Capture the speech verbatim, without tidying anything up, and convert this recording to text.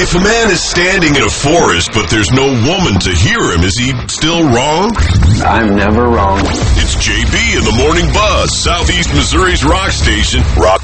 If a man is standing in a forest but there's no woman to hear him, is he still wrong? I'm never wrong. It's J B in the Morning Buzz, Southeast Missouri's rock station, Rock